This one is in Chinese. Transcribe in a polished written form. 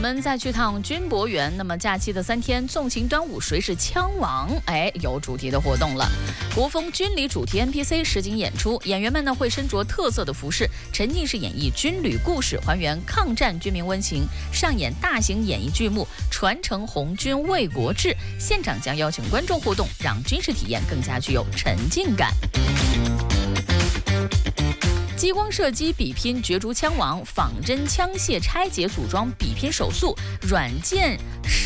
们再去趟军博园。那么假期的3天，纵情端午，谁是枪王？有主题的活动了。国风军礼主题 NPC 实景演出，演员们呢会身着特色的服饰，沉浸式演绎军旅故事，还原抗战军民温情，上演大型演艺剧目，传承红军卫国志。现场将邀请观众互动，让军事体验更加具有沉浸感。激光射击比拼角逐枪王，仿真枪械拆解组装比拼手速，软件